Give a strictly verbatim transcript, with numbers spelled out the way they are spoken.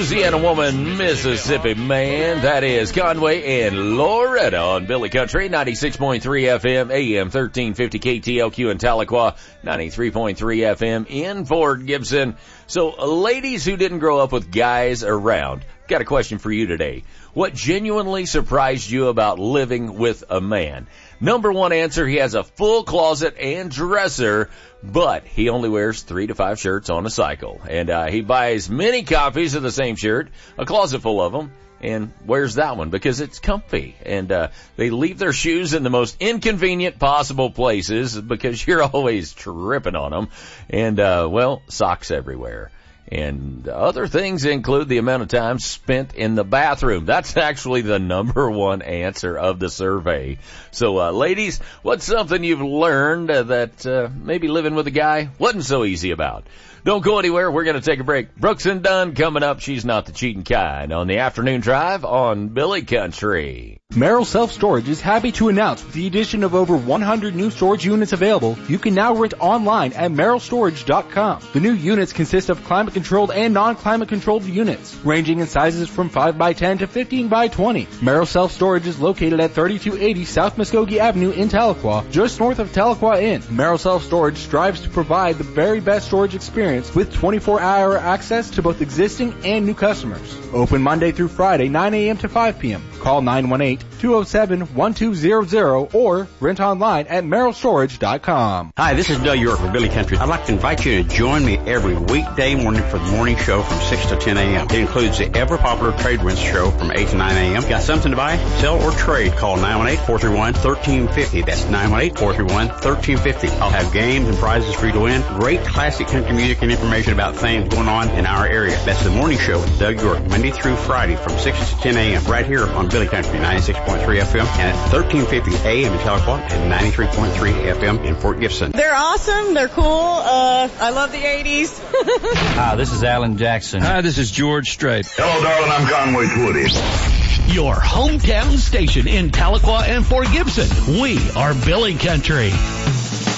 Louisiana woman, Mississippi man. That is Conway and Loretta on Billy Country, ninety-six point three F M, A M thirteen fifty K T L Q in Tahlequah, ninety-three point three F M in Fort Gibson. So, ladies who didn't grow up with guys around, got a question for you today. What genuinely surprised you about living with a man? Number one answer, he has a full closet and dresser, but he only wears three to five shirts on a cycle. And uh, he buys many copies of the same shirt, a closet full of them, and wears that one because it's comfy. And uh, they leave their shoes in the most inconvenient possible places because you're always tripping on them. And, uh, well, socks everywhere. And other things include the amount of time spent in the bathroom. That's actually the number one answer of the survey. So, uh, ladies, what's something you've learned uh, that uh, maybe living with a guy wasn't so easy about? Don't go anywhere. We're going to take a break. Brooks and Dunn coming up. She's not the cheating kind on the afternoon drive on Billy Country. Merrill Self Storage is happy to announce with the addition of over one hundred new storage units available, you can now rent online at merrill storage dot com. The new units consist of climate-controlled and non-climate controlled units, ranging in sizes from five by ten to fifteen by twenty. Merrill Self Storage is located at thirty-two eighty South Muskogee Avenue in Tahlequah, just north of Tahlequah Inn. Merrill Self Storage strives to provide the very best storage experience with twenty-four hour access to both existing and new customers. Open Monday through Friday, nine a.m. to five p.m. Call nine one eight, two oh seven, one two zero zero or rent online at merrill storage dot com. Hi, this is Doug York from Billy Country. I'd like to invite you to join me every weekday morning for the morning show from six to ten a.m. It includes the ever-popular Trade Winds show from eight to nine a.m. Got something to buy, sell, or trade? Call nine one eight, four three one, one three five zero. That's nine one eight, four three one, one three five zero. I'll have games and prizes for you to win. Great classic country music and information about things going on in our area. That's the morning show with Doug York, Monday through Friday from six to ten a.m. right here on Billy Country, ninety-six point three F M and at thirteen fifty A M in Tahlequah and ninety-three point three F M in Fort Gibson. They're awesome. They're cool. Uh, I love the eighties. Hi, this is Alan Jackson. Hi, this is George Strait. Hello, darling. I'm Conway Twitty. Your hometown station in Tahlequah and Fort Gibson. We are Billy Country.